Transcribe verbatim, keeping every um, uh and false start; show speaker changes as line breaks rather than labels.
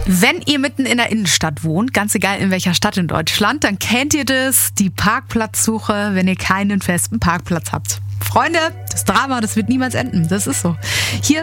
Wenn ihr mitten in der Innenstadt wohnt, ganz egal in welcher Stadt in Deutschland, dann kennt ihr das, die Parkplatzsuche, wenn ihr keinen festen Parkplatz habt. Freunde, das Drama, das wird niemals enden. Das ist so. Hier